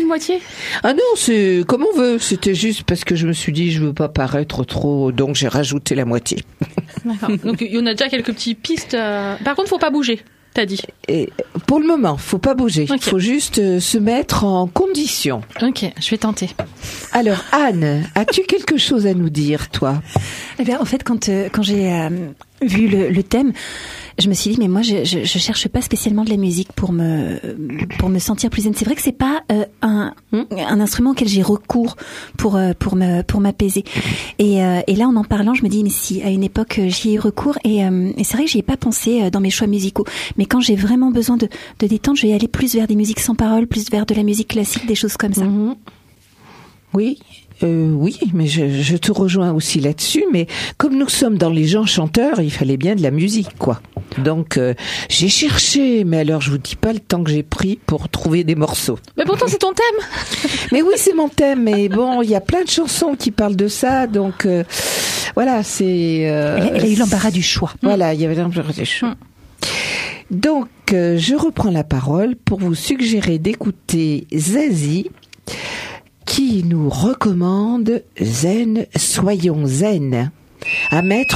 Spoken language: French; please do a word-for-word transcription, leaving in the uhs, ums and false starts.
moitié? Ah non, c'est comme on veut. C'était juste parce que je me suis dit, je veux pas paraître trop, donc j'ai rajouté la moitié. D'accord. Donc il y en a déjà quelques petites pistes. Euh... Par contre, faut pas bouger. T'as dit. Et pour le moment, faut pas bouger. Okay. Faut juste euh, se mettre en condition. Ok, je vais tenter. Alors Anne, as-tu quelque chose à nous dire, toi? Eh bien, en fait, quand euh, quand j'ai euh, vu le, le thème, je me suis dit mais moi je, je je cherche pas spécialement de la musique pour me pour me sentir plus zen. C'est vrai que c'est pas euh, un un instrument auquel j'ai recours pour euh, pour me pour m'apaiser. Et euh, et là en en parlant, je me dis mais si à une époque j'y ai eu recours et euh, et c'est vrai que j'y ai pas pensé euh, dans mes choix musicaux. Mais quand j'ai vraiment besoin de de détente, je vais aller plus vers des musiques sans paroles, plus vers de la musique classique, des choses comme ça. Mmh. Oui. Euh, oui, mais je, je te rejoins aussi là-dessus. Mais comme nous sommes dans les gens chanteurs, il fallait bien de la musique, quoi. Donc euh, j'ai cherché, mais alors je vous dis pas le temps que j'ai pris pour trouver des morceaux. Mais pourtant c'est ton thème. Mais oui, c'est mon thème. Mais bon, il y a plein de chansons qui parlent de ça, donc euh, voilà, c'est. Euh, elle, elle a eu l'embarras du choix. Voilà, il y avait l'embarras du choix. Donc euh, je reprends la parole pour vous suggérer d'écouter Zazie, qui nous recommande Zen, soyons zen, à mettre